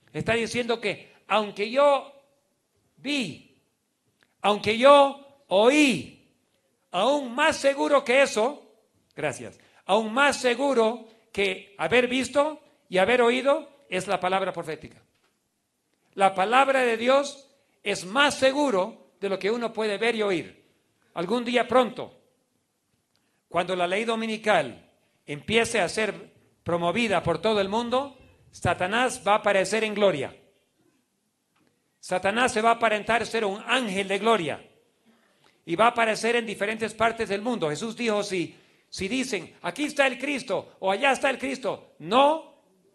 Está diciendo que aunque yo vi, aunque yo oí, aún más seguro que eso, gracias, aún más seguro que haber visto y haber oído es la palabra profética. La palabra de Dios es más seguro de lo que uno puede ver y oír. Algún día pronto, cuando la ley dominical empiece a ser promovida por todo el mundo, Satanás va a aparecer en gloria. Satanás se va a aparentar ser un ángel de gloria y va a aparecer en diferentes partes del mundo. Jesús dijo, si dicen, aquí está el Cristo o allá está el Cristo, no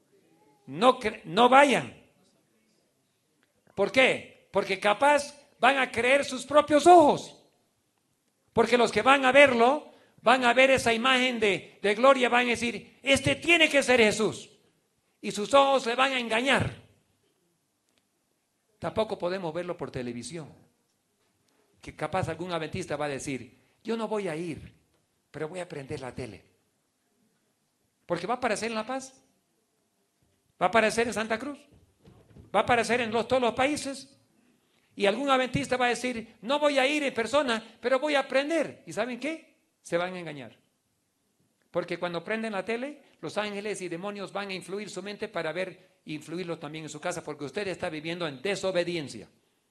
vayan. ¿Por qué? Porque capaz van a creer sus propios ojos. Porque los que van a verlo, van a ver esa imagen de gloria, van a decir, este tiene que ser Jesús. Y sus ojos le van a engañar. Tampoco podemos verlo por televisión. Que capaz algún adventista va a decir, yo no voy a ir, pero voy a prender la tele. Porque va a aparecer en La Paz. Va a aparecer en Santa Cruz. Va a aparecer en todos los países. Y algún adventista va a decir, no voy a ir en persona, pero voy a aprender. ¿Y saben qué? Se van a engañar. Porque cuando prenden la tele, los ángeles y demonios van a influir su mente para ver e influirlos también en su casa, porque usted está viviendo en desobediencia.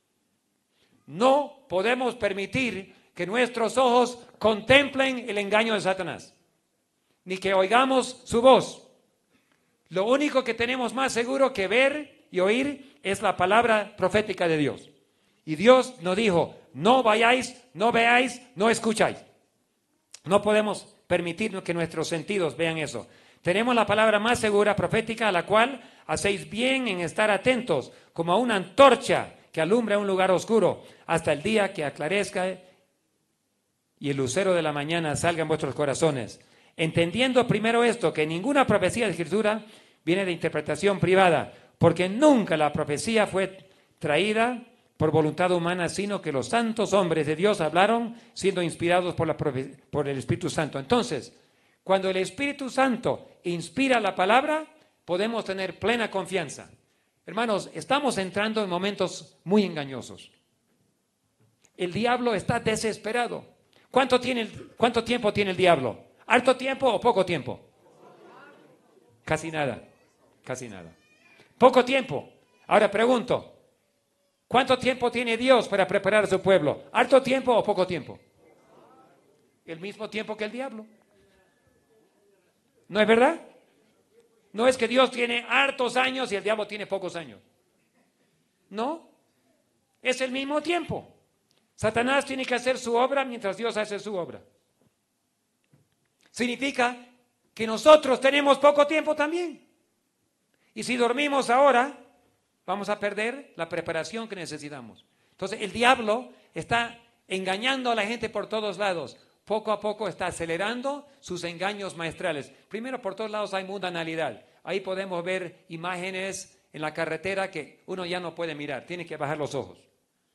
No podemos permitir que nuestros ojos contemplen el engaño de Satanás, ni que oigamos su voz. Lo único que tenemos más seguro que ver y oír es la palabra profética de Dios. Y Dios nos dijo, no vayáis, no veáis, no escucháis. No podemos permitir que nuestros sentidos vean eso. Tenemos la palabra más segura, profética, a la cual hacéis bien en estar atentos, como a una antorcha que alumbra un lugar oscuro, hasta el día que aclarezca y el lucero de la mañana salga en vuestros corazones. Entendiendo primero esto, que ninguna profecía de Escritura viene de interpretación privada, porque nunca la profecía fue traída por voluntad humana, sino que los santos hombres de Dios hablaron siendo inspirados por el Espíritu Santo. Entonces, cuando el Espíritu Santo inspira la palabra, podemos tener plena confianza. Hermanos, estamos entrando en momentos muy engañosos. El diablo está desesperado. ¿Cuánto tiempo tiene el diablo? ¿Harto tiempo o poco tiempo? Casi nada, casi nada. Poco tiempo. Ahora pregunto, ¿cuánto tiempo tiene Dios para preparar a su pueblo? ¿Harto tiempo o poco tiempo? El mismo tiempo que el diablo. ¿No es verdad? No es que Dios tiene hartos años y el diablo tiene pocos años. No, es el mismo tiempo. Satanás tiene que hacer su obra mientras Dios hace su obra. Significa que nosotros tenemos poco tiempo también. Y si dormimos ahora, vamos a perder la preparación que necesitamos. Entonces el diablo está engañando a la gente por todos lados. Poco a poco está acelerando sus engaños maestrales. Primero, por todos lados hay mundanalidad. Ahí podemos ver imágenes en la carretera que uno ya no puede mirar, tiene que bajar los ojos.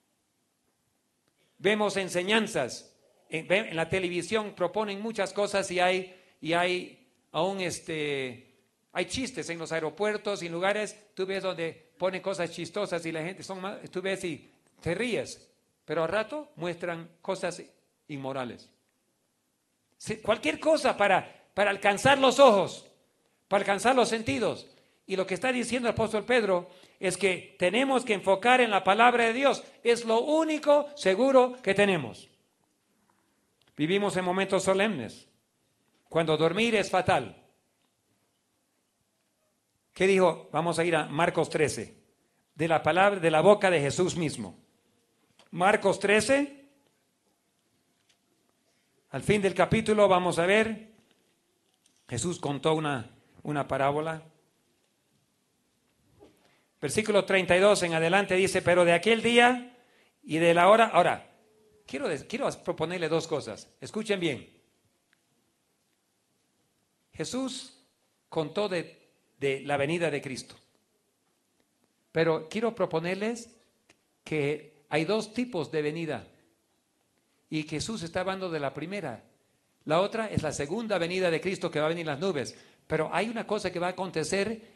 Vemos enseñanzas, en la televisión proponen muchas cosas y hay aún hay chistes en los aeropuertos y en lugares, tú ves donde ponen cosas chistosas y la gente, tú ves y te ríes, pero al rato muestran cosas inmorales. Cualquier cosa para alcanzar los ojos, para alcanzar los sentidos. Y lo que está diciendo el apóstol Pedro es que tenemos que enfocar en la palabra de Dios. Es lo único seguro que tenemos. Vivimos en momentos solemnes, cuando dormir es fatal. ¿Qué dijo? Vamos a ir a Marcos 13, de la palabra, de la boca de Jesús mismo. Marcos 13. Al fin del capítulo vamos a ver, Jesús contó una parábola. Versículo 32 en adelante dice, pero de aquel día y de la hora. Ahora, quiero proponerle dos cosas. Escuchen bien. Jesús contó de la venida de Cristo. Pero quiero proponerles que hay dos tipos de venida. Y Jesús está hablando de la primera. La otra es la segunda venida de Cristo, que va a venir en las nubes. Pero hay una cosa que va a acontecer